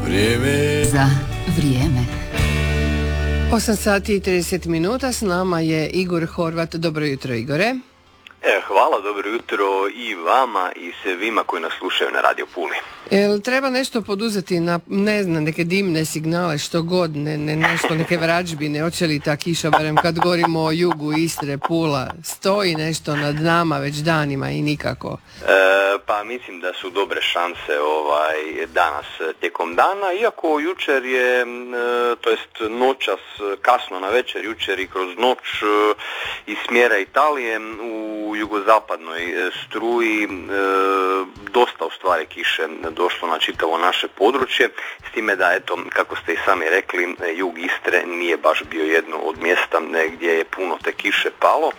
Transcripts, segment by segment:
Za vrijeme. 8 sati i 30 minuta, s nama je Igor Horvat. Dobro jutro, Igore. Hvala, dobro jutro i vama i svima koji nas slušaju na Radio Puli. Jel treba nešto poduzeti na, ne znam, neke dimne signale, što god, nešto, neke vrađbine, hoće li ta kiša, barem kad govorimo o jugu Istre, Pula, stoji nešto nad nama već danima i nikako? Pa mislim da su dobre šanse danas tijekom dana, iako jučer je, to jest noćas, kasno na večer, jučer i kroz noć iz smjera Italije u jugozapadnoj struji dosta u stvari kiše došlo na čitavo naše područje, s time da, eto, kako ste i sami rekli, jug Istre nije baš bio jedno od mjesta gdje je puno te kiše palo.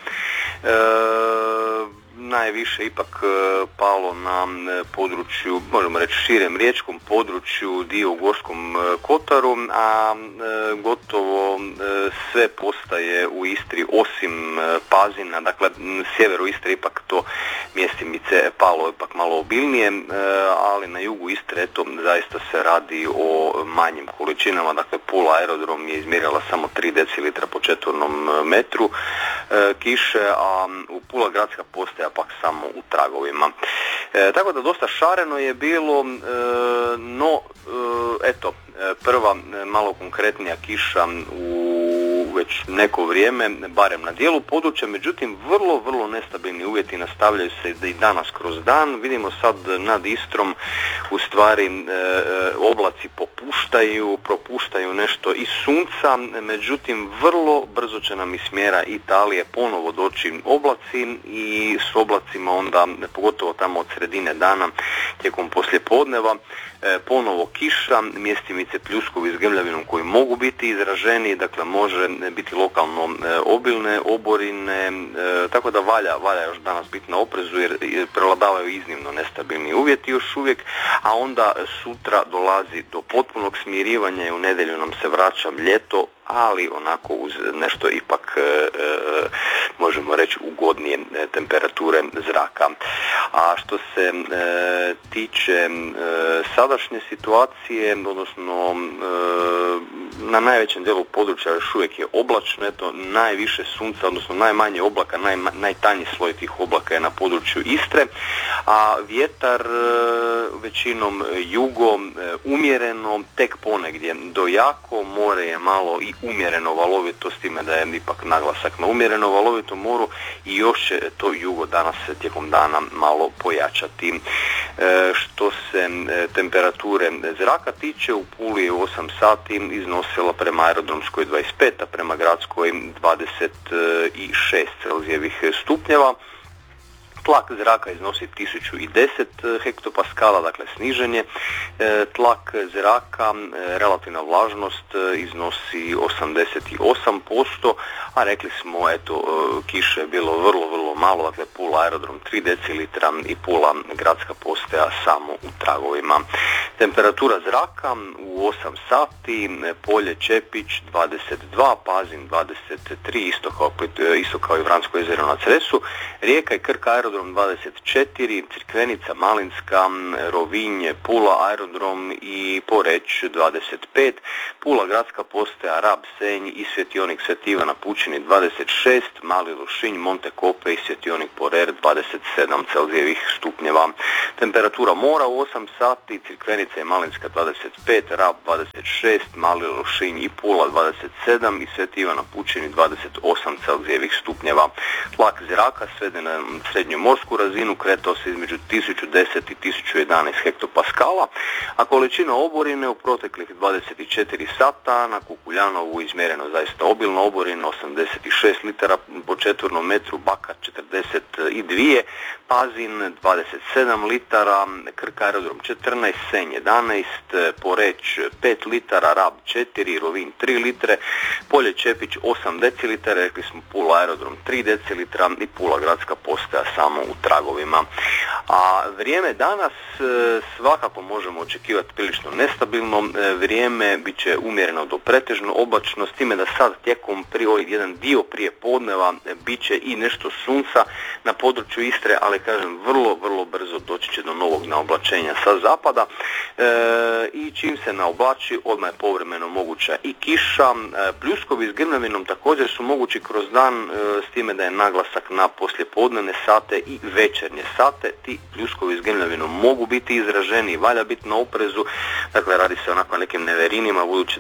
Najviše ipak palo na području, možemo reći širem riječkom području, dio u Gorskom kotaru, a gotovo sve postaje u Istri osim Pazina, dakle sjeveru Istre ipak to mjestimice palo ipak malo obilnije, ali na jugu Istre eto zaista se radi o manjim količinama, dakle Pula aerodrom je izmjerila samo 3 decilitra po četvornom metru kiše, a u Pula gradska postaja pak samo u tragovima. Tako da dosta šareno je bilo, no eto, prva malo konkretnija kiša u već neko vrijeme, barem na dijelu područja, međutim vrlo nestabilni uvjeti nastavljaju se i danas kroz dan. Vidimo sad nad Istrom u stvari oblaci propuštaju nešto iz sunca, međutim vrlo brzo će nam iz smjera Italije ponovo doći oblaci i s oblacima onda, pogotovo tamo od sredine dana tijekom poslijepodneva, ponovo kiša, mjestimice pljuskovi s grmljavinom koji mogu biti izraženi, dakle može biti lokalno obilne, oborine, tako da valja još danas biti na oprezu jer prevladavaju iznimno nestabilni uvjeti još uvijek, a onda sutra dolazi do potpunog smirivanja i u nedjelju nam se vraća ljeto, ali onako uz nešto ipak možemo reći ugodnije temperature zraka. A što se tiče sadašnje situacije, odnosno na najvećem dijelu područja još uvijek je oblačno, eto najviše sunca, odnosno najmanje oblaka, najtanji sloj tih oblaka je na području Istre, a vjetar većinom jugo, umjereno, tek ponegdje do jako, more je malo i umjereno valovito, s time da je ipak naglasak na umjereno valovitom moru i još će to jugo danas tijekom dana malo pojačati. Što se temperature zraka tiče, u Puli je u 8 sati iznosila prema aerodromskoj 25, a prema gradskoj 26 celzijevih stupnjeva. Tlak zraka iznosi 1010 hektopaskala, dakle sniženje. Tlak zraka, relativna vlažnost iznosi 88%, a rekli smo, eto, kiše je bilo vrlo malo, dakle Pula aerodrom 3 decilitra i Pula gradska postaja samo u tragovima. Temperatura zraka u 8 sati, Polje Čepić 22, Pazin 23, isto kao i Vransko jezero na Cresu, Rijeka i Krka aerodrom 24, Crikvenica, Malinska, Rovinj, Pula aerodrom i Poreč 25, Pula gradska postaja, Rab, Senj i svjetionik Sv. Ivan na Pučini 26, Mali Lošinj, Montekope i svjetionik Porer 27 celzijevih stupnjeva. Temperatura mora u 8 sati, Crikvenica i Malinska 25, Rab 26, Mali Lošinj i Pula 27 i Sv. Ivan na Pučini 28 celzijevih stupnjeva. Tlak zraka sveden na srednju morsku razinu, kretao se između 1010 i 1011 hektopaskala, a količina oborine u proteklih 24 sata na Kukuljanovu izmjereno zaista obilno oborina 86 litara po četvornom metru, Bakar 42, Pazin 27 litara, Krka aerodrom 14, Senj 11, Poreč 5 litara, Rab 4, Rovinj 3 litre, Polje Čepić 8 decilitara, rekli smo Pula aerodrom 3 decilitra i Pula gradska postaja samo samo u tragovima. A vrijeme danas svakako možemo očekivati prilično nestabilno, vrijeme bit će umjereno do pretežno oblačno, s time da sad tijekom jedan dio prije podneva bit će i nešto sunca na području Istre, ali kažem vrlo brzo doći će do novog naoblačenja sa zapada i čim se naoblači odmah je povremeno moguća i kiša. Pljuskovi s grmljavinom također su mogući kroz dan, s time da je naglasak na poslijepodnevne sate i večernje sate. Ti pljuskovi s grmljavinom mogu biti izraženi, valja biti na oprezu, dakle radi se onako nekim neverinima, budući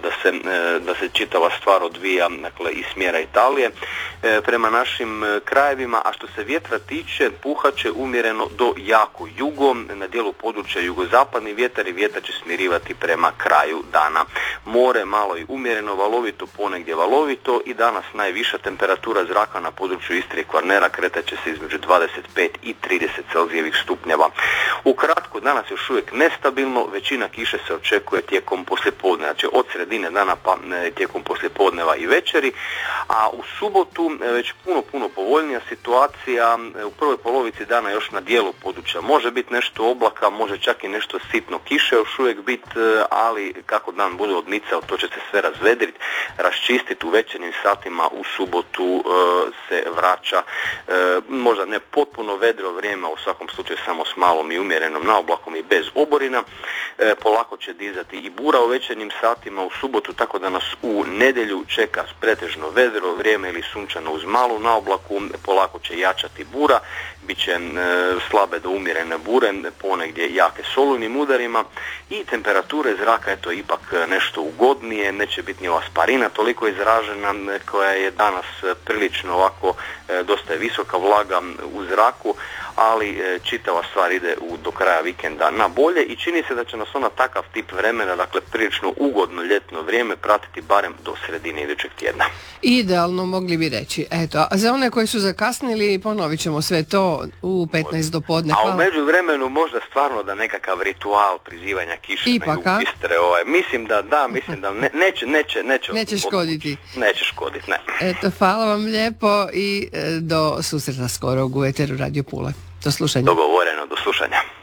da se čitava stvar odvija dakle, iz smjera Italije prema našim krajevima, a što se vjetra tiče, puhat će umjereno do jako jugo, na dijelu područja jugozapadni vjetar i vjetar će smirivati prema kraju dana. More malo i umjereno, valovito, ponegdje valovito i danas najviša temperatura zraka na području Istre i Kvarnera kretat će se između 25 i 30 Celzijevih stupnjeva. Ukratko, danas još uvijek nestabilno, većina kiše se očekuje tijekom poslijepodneva, znači od sredine dana pa tijekom poslijepodneva i večeri, a u subotu već puno povoljnija situacija. U prvoj polovici dana još na dijelu područja može biti nešto oblaka, može čak i nešto sitno kiše još uvijek biti, ali kako dan bude odmicao to će se sve razvedriti, raščistiti. U večernjim satima u subotu se vraća možda ne potpuno vedro vrijeme, u svakom slučaju samo s malom i umjerenom naoblakom i bez oborina. Polako će dizati i bura u večernjim satima u subotu, tako da nas u nedjelju čeka pretežno vedro vrijeme ili sunčano uz malu naoblaku. Polako će jačati bura, bit će slabe do umjerene bure, ponegdje jake s olujnim udarima i temperature zraka je to ipak nešto ugodnije, neće biti ni ova sparina toliko izražena koja je danas prilično ovako, dosta je visoka vlaga u zraku, ali čitava stvar ide do kraja vikenda na bolje i čini se da će nas ona takav tip vremena, dakle prilično ugodno ljetno vrijeme pratiti barem do sredine idućeg tjedna. Idealno mogli bi reći. Eto, a za one koji su zakasnili ponovit ćemo sve to u 15 do podne. A u međuvremenu možda stvarno da nekakav ritual prizivanja kiše na jugu Istre, mislim da neće škoditi. Neće škoditi, ne. Eto, hvala vam lijepo i do susreta skorog u eteru Radio Pule. Do slušanja. Dogovoreno, do slušanja.